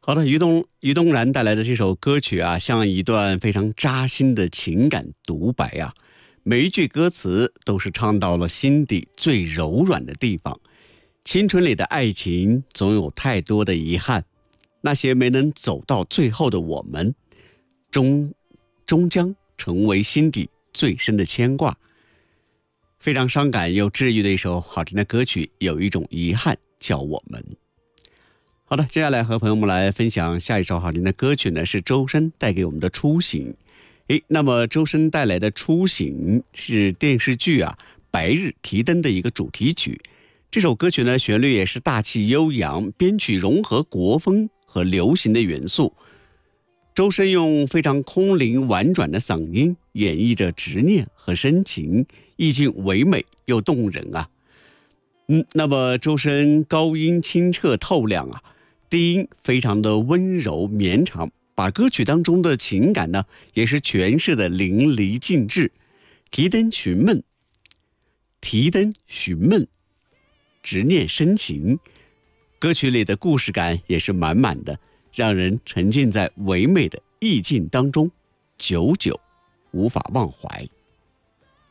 好的，于东然带来的这首歌曲啊，像一段非常扎心的情感独白啊，每一句歌词都是唱到了心底最柔软的地方。青春里的爱情总有太多的遗憾，那些没能走到最后的我们，终将成为心底最深的牵挂。非常伤感又治愈的一首好听的歌曲，有一种遗憾叫我们。好的，接下来和朋友们来分享下一首好听的歌曲呢，是周深带给我们的初醒。那么周深带来的初醒是电视剧白日提灯的一个主题曲。这首歌曲呢，旋律也是大气悠扬，编曲融合国风和流行的元素。周深用非常空灵婉转的嗓音演绎着执念和深情，意境唯美又动人啊。那么周深高音清澈透亮啊，低音非常的温柔绵长，把歌曲当中的情感呢也是诠释的淋漓尽致。提灯寻梦，执念深情，歌曲里的故事感也是满满的，让人沉浸在唯美的意境当中，久久无法忘怀。